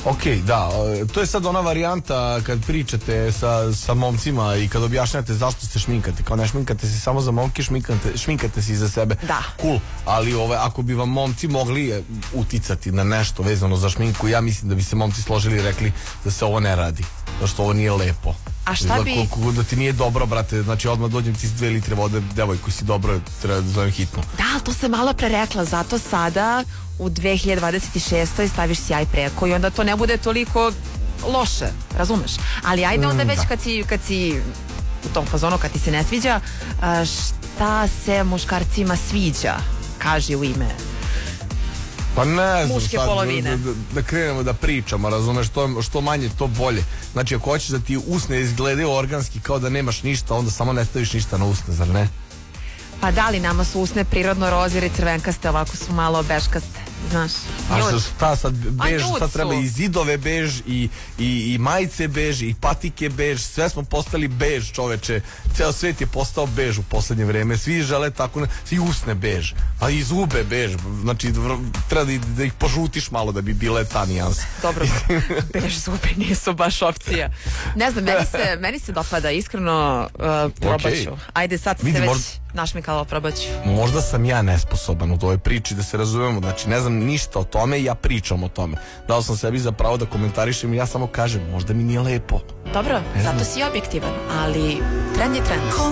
Ok, da, to je sad ona varijanta kad pričate sa momcima i kad objašnjate zašto se šminkate. Kao ne šminkate se samo za momke, šminkate se i za sebe. Da. Cool, ali ako bi vam momci mogli uticati na nešto vezano za šminku, ja mislim da bi se momci složili i rekli da se ovo ne radi, da što ovo nije lepo. A šta bi... Da ti nije dobro, brate, znači odmah dođem ti s 2 litre vode, devojko si dobro, treba da zovem hitno. Da, ali to se malo prerekla, zato sada u 2026. staviš sjaj preko i onda to ne bude toliko loše, razumeš? Ali ajde onda već kad si u tom fazonu, kad ti se ne sviđa, šta se muškarcima sviđa, kaži u ime pa ne znam, muške polovine. Da krenemo da pričamo, razumeš, što manje to bolje. Znači ako hoćeš da ti usne izgledaju organski kao da nemaš ništa, onda samo ne staviš ništa na usne, zar ne? Pa da li nama su usne prirodno rozire, crvenkaste, ovako su malo beškaste, znaš. A šta sad bež, sad treba i zidove bež i majice bež i patike bež, sve smo postali bež, čoveče, ceo svet je postao bež u poslednje vreme, svi žele tako, svi usne bež, a i zube bež, znači treba da ih požutiš malo da bi bile ta nijansa. Dobro, bež zube nisu baš opcija. Ne znam, meni se dopada, iskreno, probaću. Ajde, sad se već našmikala, probaću. Možda sam ja nesposoban u toj priči, da se razumemo, znači ne znam ništa o tome i ja pričam o tome. Dao sam sebi za pravo da komentarišem i ja samo kažem, možda mi nije lepo. Dobro, zato si objektivan, ali trend je trend.